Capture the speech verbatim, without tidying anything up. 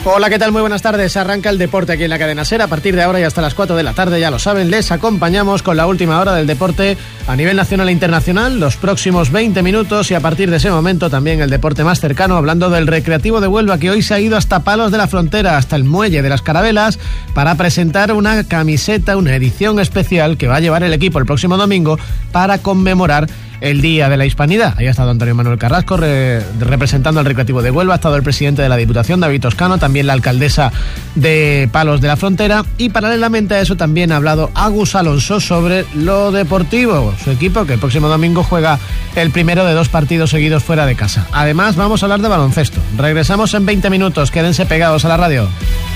Hola, ¿qué tal? Muy buenas tardes. Arranca el deporte aquí en la cadena SER. A partir de ahora y hasta las cuatro de la tarde, ya lo saben, les acompañamos con la última hora del deporte a nivel nacional e internacional, los próximos veinte minutos, y a partir de ese momento también el deporte más cercano, hablando del Recreativo de Huelva, que hoy se ha ido hasta Palos de la Frontera, hasta el Muelle de las Carabelas, para presentar una camiseta, una edición especial que va a llevar el equipo el próximo domingo para conmemorar el Día de la Hispanidad. Ahí ha estado Antonio Manuel Carrasco re, representando al Recreativo de Huelva, ha estado el presidente de la Diputación, David Toscano, también la alcaldesa de Palos de la Frontera, y paralelamente a eso también ha hablado Agus Alonso sobre lo deportivo, su equipo que el próximo domingo juega el primero de dos partidos seguidos fuera de casa. Además, vamos a hablar de baloncesto. Regresamos en veinte minutos, quédense pegados a la radio.